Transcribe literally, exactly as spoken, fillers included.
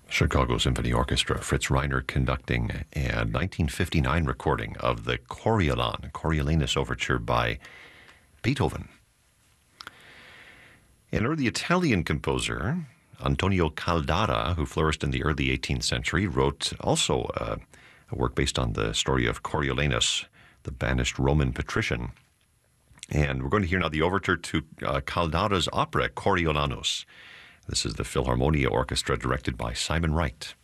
Chicago Symphony Orchestra, Fritz Reiner conducting a nineteen fifty-nine recording of the Coriolan, Coriolanus Overture by Beethoven. An early Italian composer, Antonio Caldara, who flourished in the early eighteenth century, wrote also uh, a work based on the story of Coriolanus, the banished Roman patrician. And we're going to hear now the overture to uh, Caldara's opera, Coriolanus. This is the Philharmonia Orchestra, directed by Simon Wright.